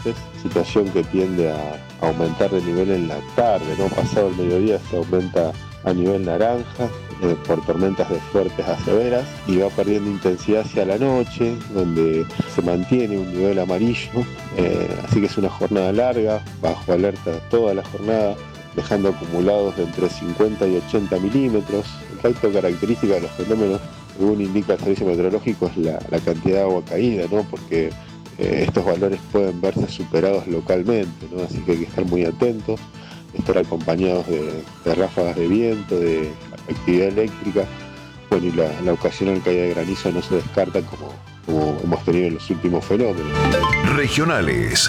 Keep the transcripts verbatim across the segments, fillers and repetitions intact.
fuertes, situación que tiende a aumentar de nivel en la tarde, ¿no? Pasado el mediodía se aumenta a nivel naranja eh, por tormentas de fuertes a severas y va perdiendo intensidad hacia la noche, donde se mantiene un nivel amarillo, eh, así que es una jornada larga, bajo alerta toda la jornada, dejando acumulados de entre cincuenta y ochenta milímetros. El factor característica de los fenómenos, según indica el servicio meteorológico, es la, la cantidad de agua caída, ¿no? Porque eh, estos valores pueden verse superados localmente, ¿no? Así que hay que estar muy atentos, estar acompañados de, de ráfagas de viento, de actividad eléctrica. Bueno, y la, la ocasional caída de granizo no se descarta como, como hemos tenido en los últimos fenómenos. Regionales.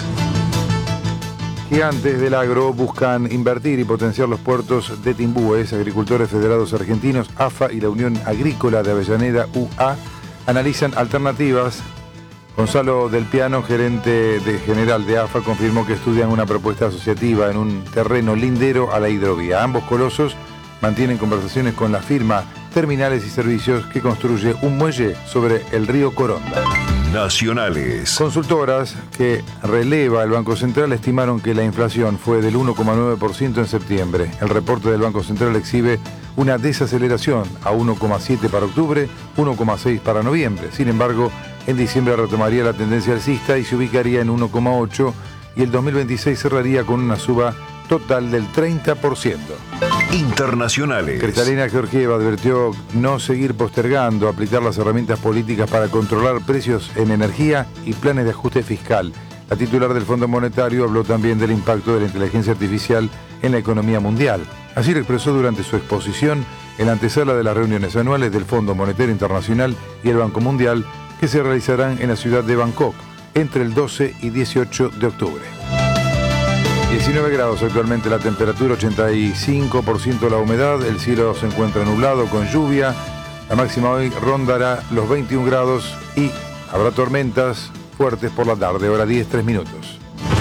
Gigantes del agro buscan invertir y potenciar los puertos de Timbúes. Agricultores Federados Argentinos, A F A y la Unión Agrícola de Avellaneda, U A, analizan alternativas. Gonzalo Del Piano, gerente de general de A F A, confirmó que estudian una propuesta asociativa en un terreno lindero a la hidrovía. Ambos colosos mantienen conversaciones con la firma Terminales y Servicios que construye un muelle sobre el río Coronda. Nacionales. Consultoras que releva el Banco Central estimaron que la inflación fue del uno coma nueve por ciento en septiembre. El reporte del Banco Central exhibe una desaceleración a uno coma siete para octubre, uno coma seis para noviembre. Sin embargo, en diciembre retomaría la tendencia alcista y se ubicaría en uno coma ocho y el dos mil veintiséis cerraría con una suba total del treinta por ciento. Internacionales. Kristalina Georgieva advirtió no seguir postergando aplicar las herramientas políticas para controlar precios en energía y planes de ajuste fiscal. La titular del Fondo Monetario habló también del impacto de la inteligencia artificial en la economía mundial. Así lo expresó durante su exposición en la antesala de las reuniones anuales del Fondo Monetario Internacional y el Banco Mundial, que se realizarán en la ciudad de Bangkok entre el doce y dieciocho de octubre. diecinueve grados actualmente la temperatura, ochenta y cinco por ciento la humedad, el cielo se encuentra nublado con lluvia, la máxima hoy rondará los veintiún grados y habrá tormentas fuertes por la tarde, hora diez, tres minutos.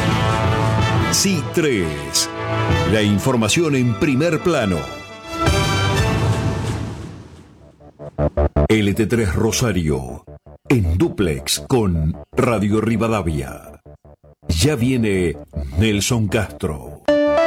C tres, la información en primer plano. L T tres Rosario, en dúplex con Radio Rivadavia. Ya viene Nelson Castro.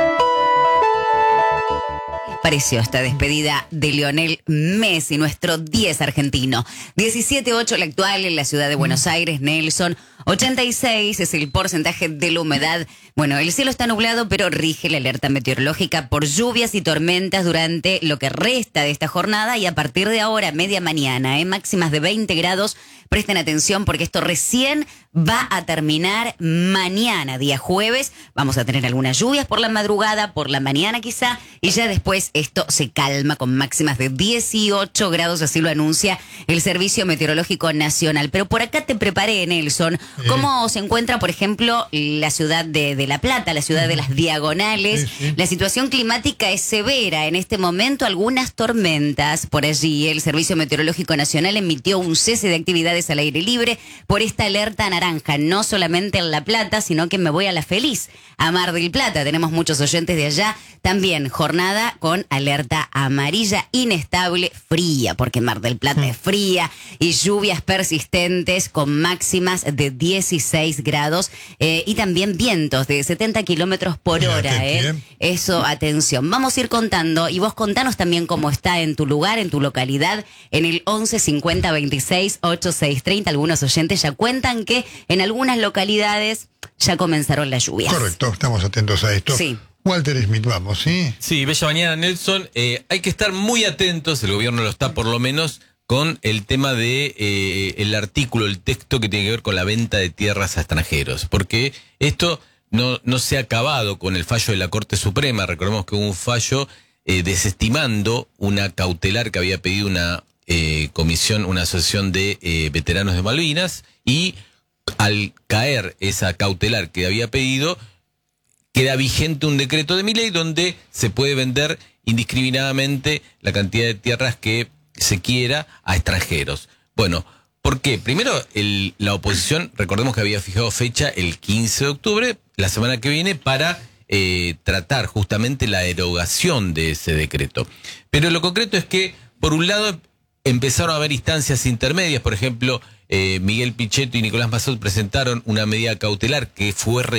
Pareció esta despedida de Lionel Messi, nuestro diez argentino. diecisiete ocho la actual en la ciudad de Buenos Aires, Nelson. ochenta y seis es el porcentaje de la humedad. Bueno, el cielo está nublado, pero rige la alerta meteorológica por lluvias y tormentas durante lo que resta de esta jornada y a partir de ahora, media mañana, en máximas de veinte grados. Presten atención porque esto recién va a terminar mañana, día jueves. Vamos a tener algunas lluvias por la madrugada, por la mañana quizá, y ya después esto se calma con máximas de dieciocho grados, así lo anuncia el Servicio Meteorológico Nacional. Pero por acá te preparé, Nelson, cómo se encuentra, por ejemplo, la ciudad de, de La Plata, la ciudad de las Diagonales. Sí, sí. La situación climática es severa en este momento, algunas tormentas por allí. El Servicio Meteorológico Nacional emitió un cese de actividades al aire libre por esta alerta naranja, no solamente en La Plata, sino que me voy a La Feliz, a Mar del Plata. Tenemos muchos oyentes de allá. También jornada con alerta amarilla, inestable, fría, porque Mar del Plata sí. es fría, y lluvias persistentes con máximas de dieciséis grados eh, y también vientos de setenta kilómetros por hora. Eh. Eso, atención. Vamos a ir contando y vos contanos también cómo está en tu lugar, en tu localidad, en el once cincuenta veintiséis ochenta y seis treinta. Algunos oyentes ya cuentan que en algunas localidades ya comenzaron las lluvias. Correcto, estamos atentos a esto. Sí. Walter Smith, vamos, ¿sí? Sí, bella mañana, Nelson. Eh, hay que estar muy atentos, el gobierno lo está por lo menos, con el tema de eh, el artículo, el texto que tiene que ver con la venta de tierras a extranjeros. Porque esto no, no se ha acabado con el fallo de la Corte Suprema. Recordemos que hubo un fallo eh, desestimando una cautelar que había pedido una eh, comisión, una asociación de eh, veteranos de Malvinas, y al caer esa cautelar que había pedido, queda vigente un decreto de Milei donde se puede vender indiscriminadamente la cantidad de tierras que se quiera a extranjeros. Bueno, ¿por qué? Primero, el, la oposición, recordemos que había fijado fecha el quince de octubre, la semana que viene, para eh, tratar justamente la derogación de ese decreto. Pero lo concreto es que, por un lado, empezaron a haber instancias intermedias. Por ejemplo, eh, Miguel Pichetto y Nicolás Massot presentaron una medida cautelar que fue